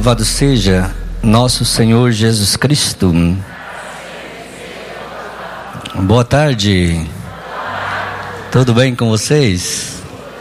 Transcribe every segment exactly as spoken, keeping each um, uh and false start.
Louvado seja nosso Senhor Jesus Cristo. Boa tarde. Tudo bem com vocês?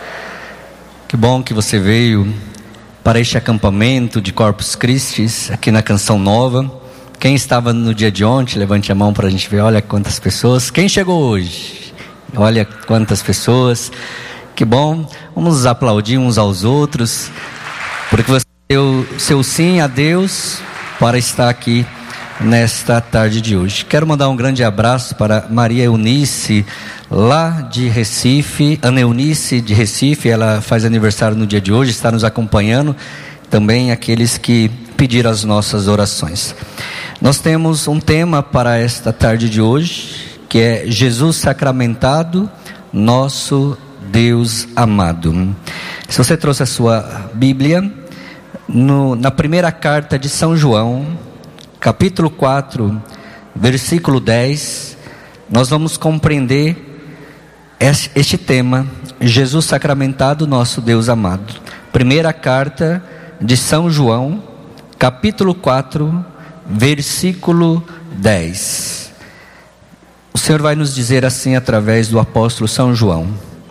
Que bom que você veio para este acampamento de Corpus Christi aqui na Canção Nova. Quem estava no dia de ontem, levante a mão para a gente ver. Olha quantas pessoas. Quem chegou hoje? Olha quantas pessoas. Que bom. Vamos aplaudir uns aos outros, porque você deu seu sim a Deus para estar aqui nesta tarde de hoje. Quero mandar um grande abraço para Maria Eunice, lá de Recife. Ana Eunice de Recife, ela faz aniversário no dia de hoje, está nos acompanhando. Também aqueles que pediram as nossas orações. Nós temos um tema para esta tarde de hoje, que é Jesus sacramentado, nosso Deus amado. Se você trouxe a sua Bíblia, no, na primeira carta de São João, capítulo quatro, versículo dez, nós vamos compreender este, este tema, Jesus sacramentado, nosso Deus amado. Primeira carta de São João, capítulo quatro, versículo dez. O Senhor vai nos dizer assim através do apóstolo São João: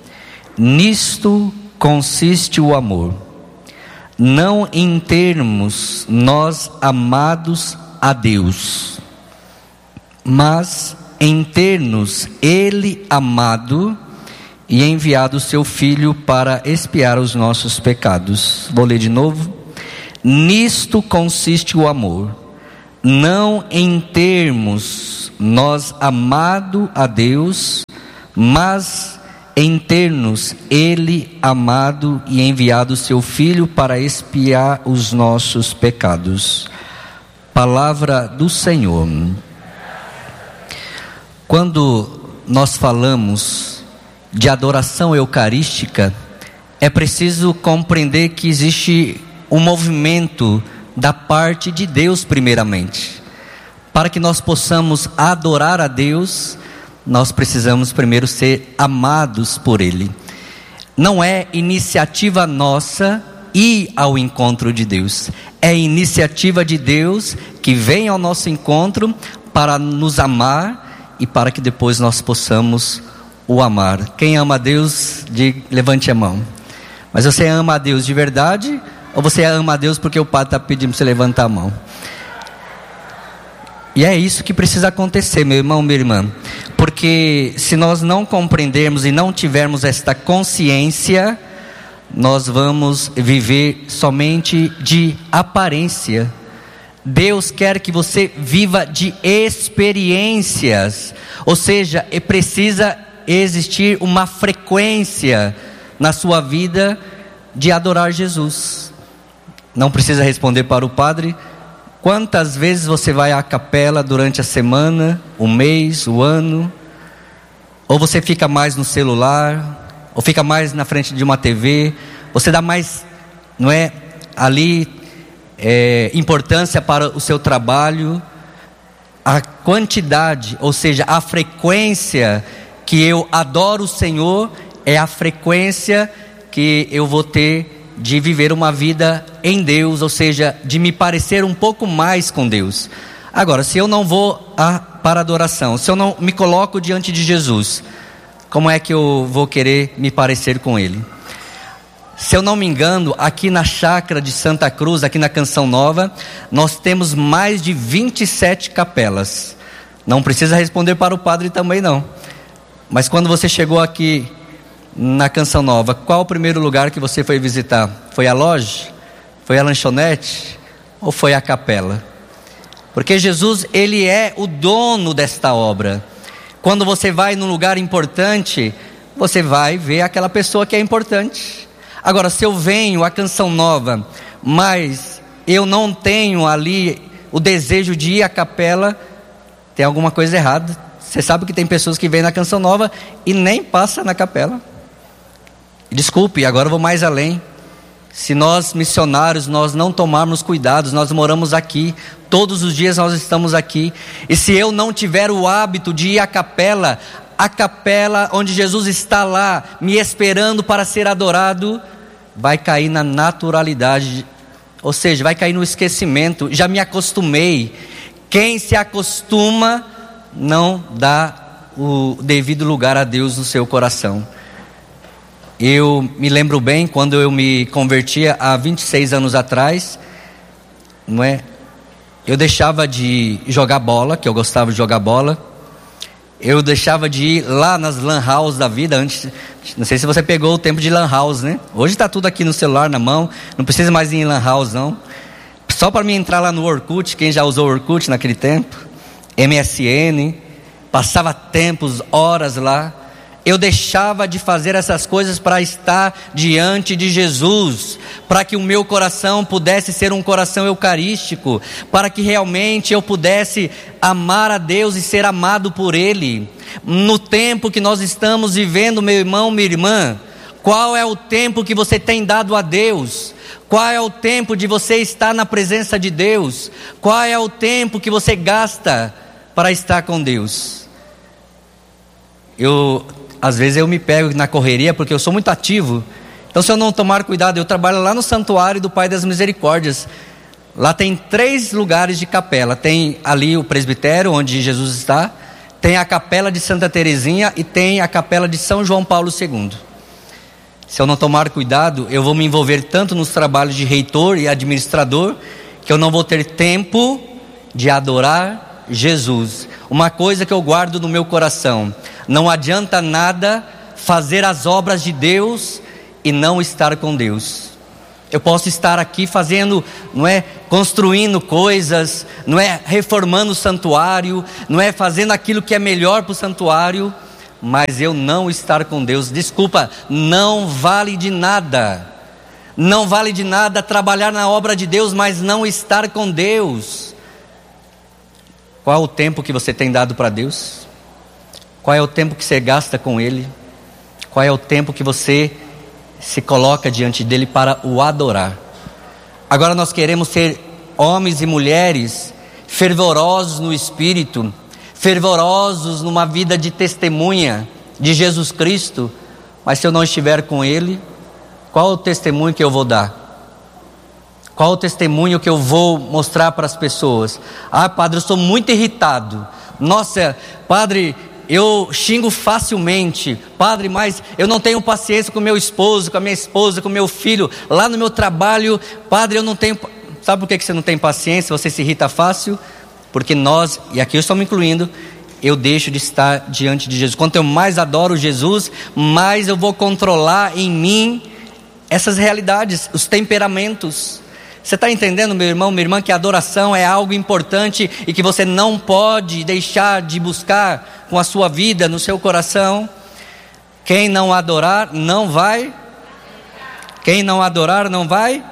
nisto consiste o amor, não em termos nós amados a Deus, mas em ter-nos Ele amado e enviado o seu Filho para expiar os nossos pecados. Vou ler de novo. Nisto consiste o amor, não em termos nós amado a Deus, mas em ter-nos Ele amado e enviado o seu Filho para expiar os nossos pecados. Palavra do Senhor. Quando nós falamos de adoração eucarística, é preciso compreender que existe um movimento da parte de Deus primeiramente. Para que nós possamos adorar a Deus, nós precisamos primeiro ser amados por Ele. Não é iniciativa nossa ir ao encontro de Deus, é iniciativa de Deus que vem ao nosso encontro para nos amar e para que depois nós possamos o amar. Quem ama a Deus, diga, levante a mão. Mas você ama a Deus de verdade, ou você ama a Deus porque o padre está pedindo para você levantar a mão? E é isso que precisa acontecer, meu irmão, minha irmã. Porque se nós não compreendermos e não tivermos esta consciência, nós vamos viver somente de aparência. Deus quer que você viva de experiências. Ou seja, precisa existir uma frequência na sua vida de adorar Jesus. Não precisa responder para o padre. Quantas vezes você vai à capela durante a semana, o mês, o ano? Ou você fica mais no celular, ou fica mais na frente de uma T V? Você dá mais, não é, ali é, importância para o seu trabalho? A quantidade, ou seja, a frequência que eu adoro o Senhor é a frequência que eu vou ter de viver uma vida em Deus, ou seja, de me parecer um pouco mais com Deus. Agora, se eu não vou a, para a adoração, se eu não me coloco diante de Jesus, como é que eu vou querer me parecer com Ele? Se eu não me engano, aqui na chácara de Santa Cruz, aqui na Canção Nova, nós temos mais de vinte e sete capelas. Não precisa responder para o padre também não. Mas quando você chegou aqui na Canção Nova, qual o primeiro lugar que você foi visitar? Foi a loja? Foi a lanchonete? Ou foi a capela? Porque Jesus, Ele é o dono desta obra. Quando você vai num lugar importante, você vai ver aquela pessoa que é importante. Agora, se eu venho à Canção Nova, mas eu não tenho ali o desejo de ir à capela, tem alguma coisa errada. Você sabe que tem pessoas que vêm na Canção Nova e nem passam na capela. Desculpe, agora eu vou mais além. Se nós missionários, nós não tomarmos cuidados, nós moramos aqui, todos os dias nós estamos aqui, e se eu não tiver o hábito de ir à capela, a capela onde Jesus está lá, me esperando para ser adorado, vai cair na naturalidade Ou seja, vai cair no esquecimento. Já me acostumei. Quem se acostuma não dá o devido lugar a Deus no seu coração. Eu me lembro bem quando eu me convertia há vinte e seis anos atrás, não é? Eu deixava de jogar bola, que eu gostava de jogar bola. Eu deixava de ir lá nas lan house da vida. Antes, não sei se você pegou o tempo de lan house, né? Hoje está tudo aqui no celular, na mão. Não precisa mais ir em lan house, não. Só para mim entrar lá no Orkut, quem já usou Orkut naquele tempo, M S N, passava tempos, horas lá. Eu deixava de fazer essas coisas para estar diante de Jesus, para que o meu coração pudesse ser um coração eucarístico, para que realmente eu pudesse amar a Deus e ser amado por Ele. No tempo que nós estamos vivendo, meu irmão, minha irmã, qual é o tempo que você tem dado a Deus? Qual é o tempo de você estar na presença de Deus? Qual é o tempo que você gasta para estar com Deus? Eu... Às vezes eu me pego na correria porque eu sou muito ativo. Então se eu não tomar cuidado, eu trabalho lá no Santuário do Pai das Misericórdias. Lá tem três lugares de capela. Tem ali o presbitério onde Jesus está, tem a capela de Santa Teresinha e tem a capela de São João Paulo segundo. Se eu não tomar cuidado, eu vou me envolver tanto nos trabalhos de reitor e administrador, que eu não vou ter tempo de adorar Jesus. Uma coisa que eu guardo no meu coração: não adianta nada fazer as obras de Deus e não estar com Deus. Eu posso estar aqui fazendo, não é, construindo coisas, não é, reformando o santuário, não é, fazendo aquilo que é melhor para o santuário, mas eu não estar com Deus, desculpa, não vale de nada. Não vale de nada trabalhar na obra de Deus, mas não estar com Deus. Qual é o tempo que você tem dado para Deus? Qual é o tempo que você gasta com Ele? Qual é o tempo que você se coloca diante dEle para o adorar? Agora nós queremos ser homens e mulheres fervorosos no Espírito, fervorosos numa vida de testemunha de Jesus Cristo, mas se eu não estiver com Ele, qual o testemunho que eu vou dar? Qual o testemunho que eu vou mostrar para as pessoas? Ah, padre, eu sou muito irritado. Nossa, padre, eu xingo facilmente. Padre, mas eu não tenho paciência com meu esposo, com a minha esposa, com meu filho. Lá no meu trabalho, padre, eu não tenho... Sabe por que você não tem paciência? Você se irrita fácil? Porque nós, e aqui eu estou me incluindo, eu deixo de estar diante de Jesus. Quanto eu mais adoro Jesus, mais eu vou controlar em mim essas realidades, os temperamentos. Você está entendendo, meu irmão, minha irmã, que a adoração é algo importante e que você não pode deixar de buscar com a sua vida, no seu coração? Quem não adorar, não vai. Quem não adorar, não vai.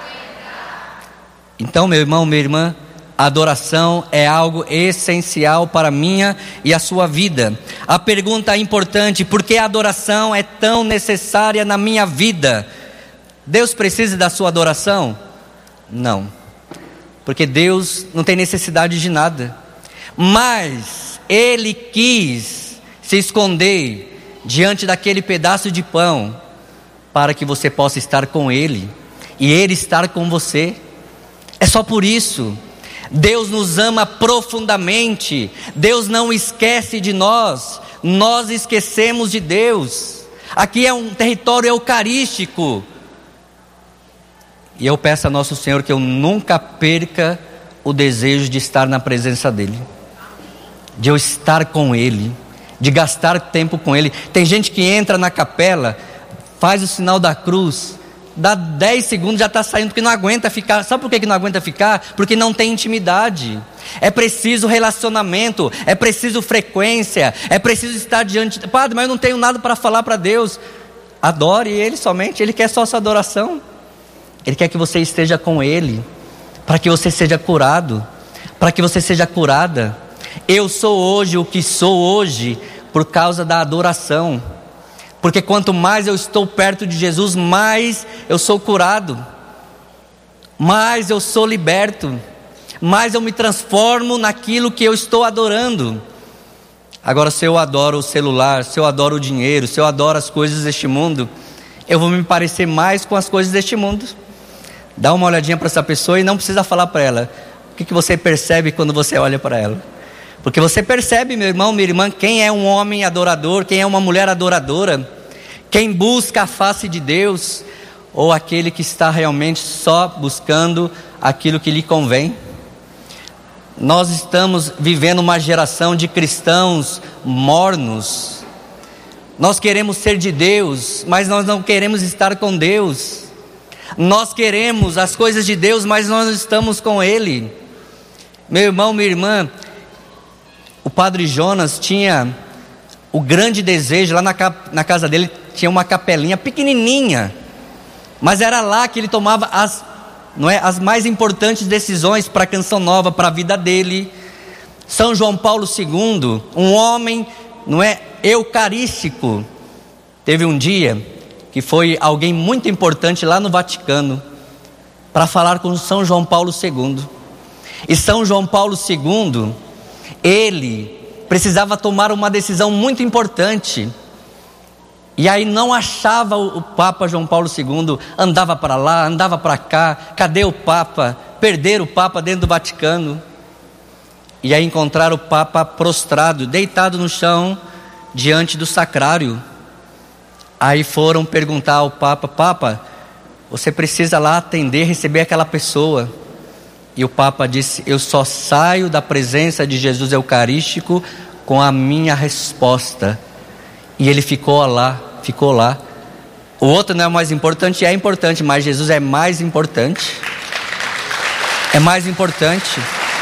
Então, meu irmão, minha irmã, a adoração é algo essencial para a minha e a sua vida. A pergunta é importante: por que a adoração é tão necessária na minha vida? Deus precisa da sua adoração? Não, porque Deus não tem necessidade de nada, mas Ele quis se esconder diante daquele pedaço de pão, para que você possa estar com Ele, e Ele estar com você. É só por isso. Deus nos ama profundamente, Deus não esquece de nós, nós esquecemos de Deus. Aqui é um território eucarístico, e eu peço a nosso Senhor que eu nunca perca o desejo de estar na presença dEle, de eu estar com Ele, de gastar tempo com Ele. Tem gente que entra na capela, faz o sinal da cruz, dá dez segundos, já está saindo, porque não aguenta ficar. Sabe por que não aguenta ficar? Porque não tem intimidade. É preciso relacionamento, é preciso frequência, é preciso estar diante. Padre, mas eu não tenho nada para falar para Deus. Adore Ele somente, Ele quer só a sua adoração. Ele quer que você esteja com Ele, para que você seja curado, para que você seja curada. Eu sou hoje o que sou hoje por causa da adoração, porque quanto mais eu estou perto de Jesus, mais eu sou curado, mais eu sou liberto, mais eu me transformo naquilo que eu estou adorando. Agora, se eu adoro o celular, se eu adoro o dinheiro, se eu adoro as coisas deste mundo, eu vou me parecer mais com as coisas deste mundo. Dá uma olhadinha para essa pessoa e não precisa falar para ela. O que, que você percebe quando você olha para ela? Porque você percebe, meu irmão, minha irmã, quem é um homem adorador, quem é uma mulher adoradora, quem busca a face de Deus, ou aquele que está realmente só buscando aquilo que lhe convém. Nós estamos vivendo uma geração de cristãos mornos. Nós queremos ser de Deus, mas nós não queremos estar com Deus. Nós queremos as coisas de Deus, mas nós não estamos com Ele. Meu irmão, minha irmã, o padre Jonas tinha o grande desejo, lá na, na casa dele tinha uma capelinha pequenininha, mas era lá que ele tomava as, não é, as mais importantes decisões para a Canção Nova, para a vida dele. São João Paulo segundo, um homem, não é, eucarístico, teve um dia que foi alguém muito importante lá no Vaticano para falar com São João Paulo segundo. E São João Paulo segundo, ele precisava tomar uma decisão muito importante. E aí não achava o Papa João Paulo segundo, andava para lá, andava para cá, cadê o Papa? Perderam o Papa dentro do Vaticano. E aí encontraram o Papa prostrado, deitado no chão, diante do sacrário. Aí foram perguntar ao Papa: Papa, você precisa lá atender, receber aquela pessoa. E o Papa disse: eu só saio da presença de Jesus Eucarístico com a minha resposta. E ele ficou lá, ficou lá. O outro não é o mais importante, é importante, mas Jesus é mais importante. É mais importante.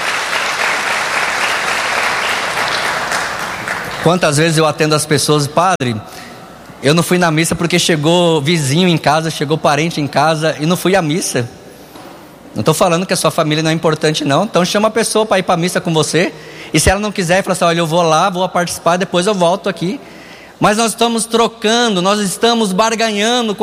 Quantas vezes eu atendo as pessoas: padre, eu não fui na missa porque chegou vizinho em casa, chegou parente em casa e não fui à missa. Não estou falando que a sua família não é importante não, então chama a pessoa para ir para a missa com você. E se ela não quiser, fala assim: olha, eu vou lá, vou participar, depois eu volto aqui. Mas nós estamos trocando, nós estamos barganhando